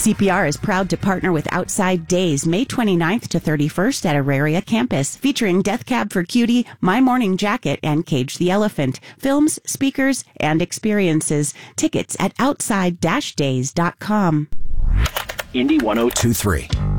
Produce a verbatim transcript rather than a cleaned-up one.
C P R is proud to partner with Outside Days May twenty-ninth to thirty-first at Auraria campus, featuring Death Cab for Cutie, My Morning Jacket, and Cage the Elephant. Films, speakers, and experiences. Tickets at outside dash days dot com. Indy one oh two point three.